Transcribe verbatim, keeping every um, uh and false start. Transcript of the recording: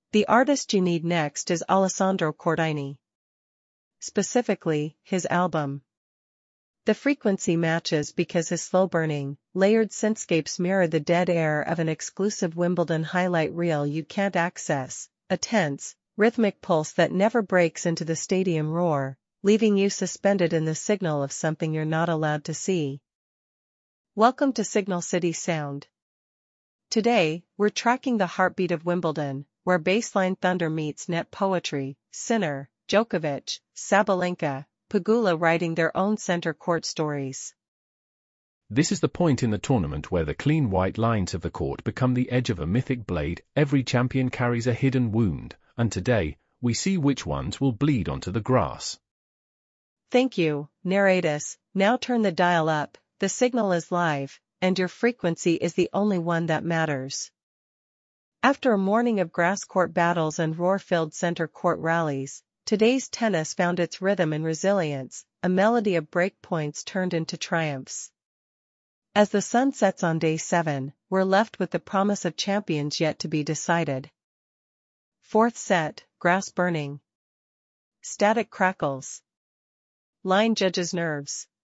The artist you need next is Alessandro Cordini. Specifically, his album. The frequency matches because his slow-burning, layered synthscapes mirror the dead air of an exclusive Wimbledon highlight reel you can't access, a tense, rhythmic pulse that never breaks into the stadium roar, leaving you suspended in the signal of something you're not allowed to see. Welcome to Signal City Sound. Today, we're tracking the heartbeat of Wimbledon, where baseline thunder meets net poetry, Sinner, Djokovic, Sabalenka, Pegula writing their own center court stories. This is the point in the tournament where the clean white lines of the court become the edge of a mythic blade. Every champion carries a hidden wound, and today, we see which ones will bleed onto the grass. Thank you, Narratus. Now turn the dial up, the signal is live, and your frequency is the only one that matters. After a morning of grass court battles and roar-filled center court rallies, today's tennis found its rhythm and resilience, a melody of breakpoints turned into triumphs. As the sun sets on day seven, we're left with the promise of champions yet to be decided. Fourth set, grass burning. Static crackles. Line judges' nerves.